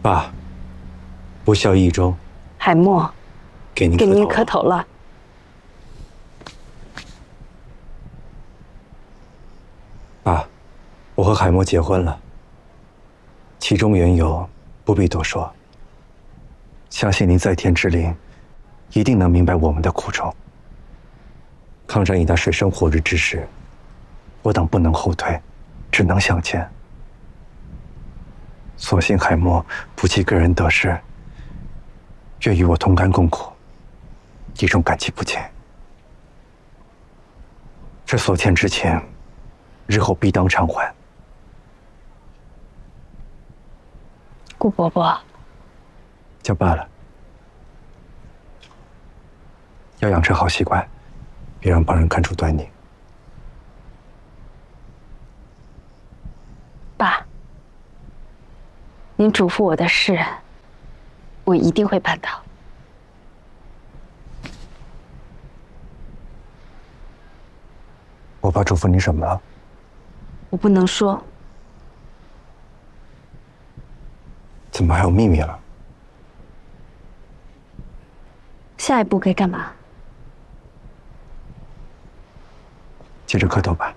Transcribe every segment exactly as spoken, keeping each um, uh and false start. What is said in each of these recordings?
爸，不孝义忠。 海默， 给您给您磕磕头了。 爸，我和海默结婚了，其中缘由不必多说。相信您在天之灵，一定能明白我们的苦衷。抗战已到水深火热之时，我等不能后退，只能向前。所幸海默不计个人得失，愿与我同甘共苦，一种感激不尽。这所欠之情，日后必当偿还。 顾伯伯， 叫爸了。要养成好习惯，别让旁人看出端倪。 爸，您嘱咐我的事，我一定会办到。 我爸嘱咐你什么了？ 我不能说。 怎么还有秘密了？ 下一步该干嘛？ 接着磕头吧。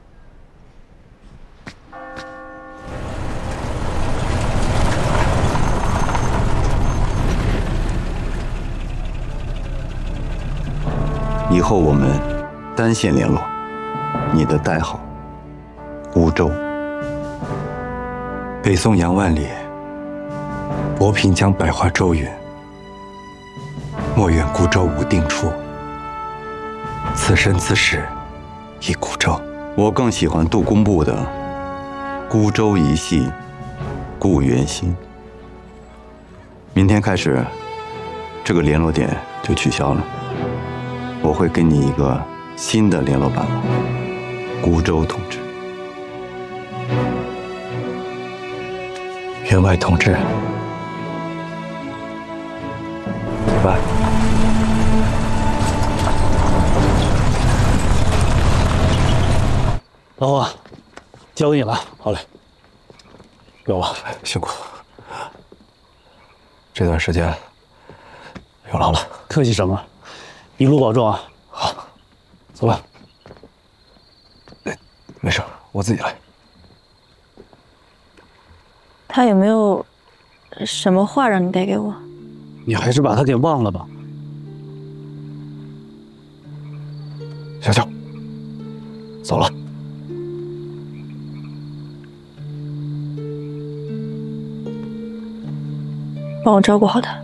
以后我们单线联络。你的代号孤舟。 北宋杨万里，博平江百花洲云。莫怨孤舟无定处，此身此世亦孤舟。 我更喜欢杜工部的孤舟一系故园心。明天开始，这个联络点就取消了，我会给你一个新的联络办法。孤舟同志， 员外同志，走吧。 老王，交给你了。好嘞，有吧？ 辛苦。这段时间有劳了。 客气什么？一路保重啊！ 好， 走吧。 没事，我自己来。 他有没有什么话让你带给我？ 你还是把他给忘了吧。 小乔，走了。 帮我照顾好他。